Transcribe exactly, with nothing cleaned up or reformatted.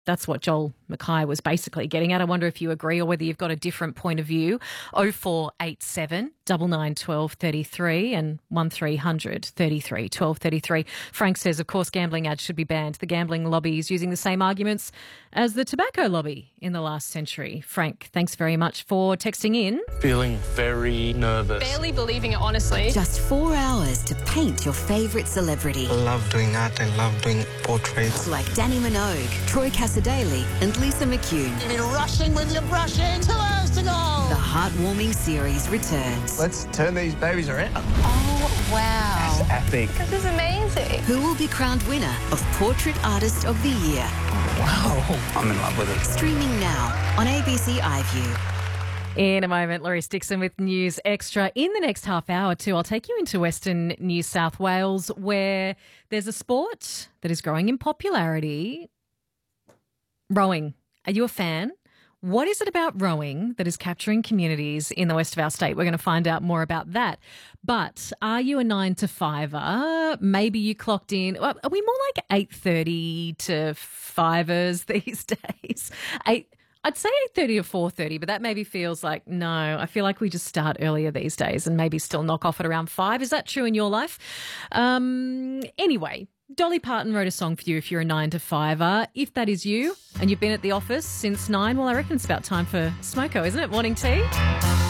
That's what Joel Mackay was basically getting at. I wonder if you agree or whether you've got a different point of view. oh four eight seven, nine nine, one two three three and one three hundred, thirty-three, twelve thirty-three. Frank says, of course, gambling ads should be banned. The gambling lobby is using the same arguments as the tobacco lobby in the last century. Frank, thanks very much for texting in. Feeling very nervous. Barely believing it, honestly. Just four hours to paint your favourite celebrity. I love doing art. I love doing portraits. Like Danny Minogue, Troy Cassadaly and Lisa McCune. You've been rushing with your brushing. Two hours to go. The heartwarming series returns. Let's turn these babies around. Oh, wow. That's epic. This is amazing. Who will be crowned winner of Portrait Artist of the Year? Wow. I'm in love with it. Streaming now on A B C iView. In a moment, Laurie Dixon with News Extra. In the next half hour too, I'll take you into Western New South Wales where there's a sport that is growing in popularity. Rowing. Are you a fan? What is it about rowing that is capturing communities in the west of our state? We're going to find out more about that. But are you a nine to fiver? Maybe you clocked in. Are we more like eight thirty to fivers these days? Eight. I'd say eight thirty to four thirty, but that maybe feels like, no, I feel like we just start earlier these days and maybe still knock off at around five. Is that true in your life? Um, anyway, Dolly Parton wrote a song for you if you're a nine to fiver. If that is you and you've been at the office since nine, well, I reckon it's about time for Smoko, isn't it? Morning tea.